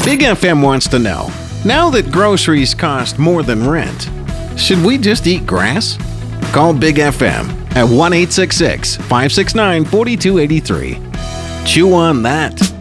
Big FM wants to know, now that groceries cost more than rent, should we just eat grass? Call Big FM at 1-866-569-4283. Chew on that.